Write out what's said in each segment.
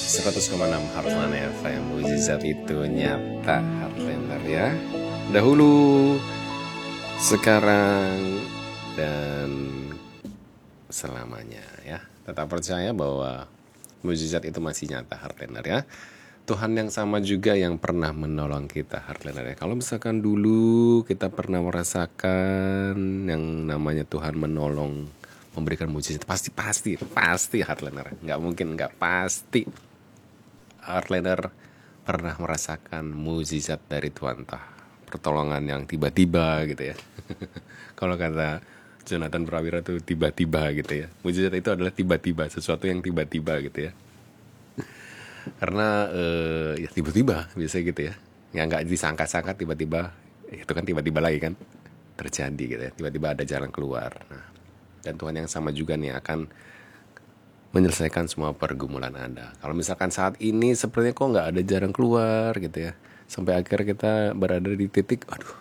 100,6 Heartland FM. Mujizat itu nyata, Heartlander ya. Dahulu, sekarang, dan selamanya ya. Tetap percaya bahwa mujizat itu masih nyata, Heartlander ya. Tuhan yang sama juga yang pernah menolong kita, Heartlander ya. Kalau misalkan dulu kita pernah merasakan yang namanya Tuhan menolong, memberikan mujizat, pasti Heartlander. Nggak mungkin nggak pasti Heartlander pernah merasakan mujizat dari Tuhan, pertolongan yang tiba-tiba gitu ya. Kalau kata Jonathan Prawira tuh tiba-tiba gitu ya. Mujizat itu adalah tiba-tiba, sesuatu yang tiba-tiba gitu ya. Karena ya tiba-tiba biasa gitu ya. Ya nggak disangka-sangka tiba-tiba, itu kan tiba-tiba lagi kan terjadi gitu ya. Tiba-tiba ada jalan keluar. Nah, dan Tuhan yang sama juga nih akan menyelesaikan semua pergumulan Anda. Kalau misalkan saat ini sepertinya kok nggak ada jalan keluar gitu ya, sampai akhir kita berada di titik, aduh,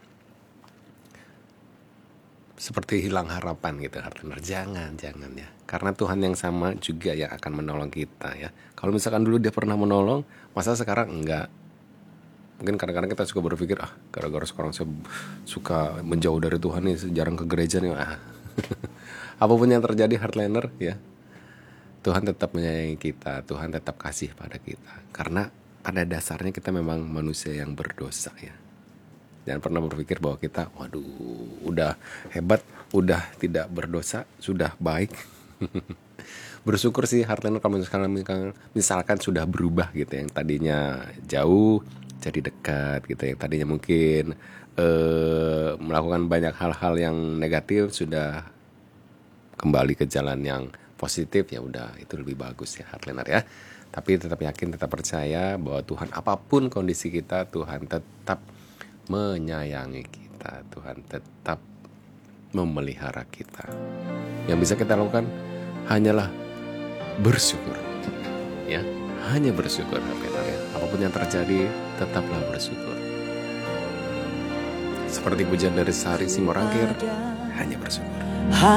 seperti hilang harapan gitu, Heartlander. Jangan ya. Karena Tuhan yang sama juga yang akan menolong kita ya. Kalau misalkan dulu dia pernah menolong, masa sekarang enggak? Mungkin kadang-kadang kita suka berpikir, gara-gara sekarang saya suka menjauh dari Tuhan nih, jarang ke gereja nih. Apapun yang terjadi, Heartlander ya, Tuhan tetap menyayangi kita, Tuhan tetap kasih pada kita. Karena pada dasarnya kita memang manusia yang berdosa ya. Jangan pernah berpikir bahwa kita, waduh, udah hebat, udah tidak berdosa, sudah baik. Bersyukur sih Heartlander kalau misalkan sudah berubah gitu. Yang tadinya jauh jadi dekat gitu. Yang tadinya mungkin melakukan banyak hal-hal yang negatif sudah kembali ke jalan yang positif, ya udah, itu lebih bagus ya Heartlander ya. Tapi tetap yakin, tetap percaya bahwa Tuhan, apapun kondisi kita, Tuhan tetap menyayangi kita, Tuhan tetap memelihara kita. Yang bisa kita lakukan hanyalah bersyukur ya, hanya bersyukur Heartlander ya. Apapun yang terjadi, tetaplah bersyukur. Seperti pujian dari Sari Simorangkir, hanya bersyukur.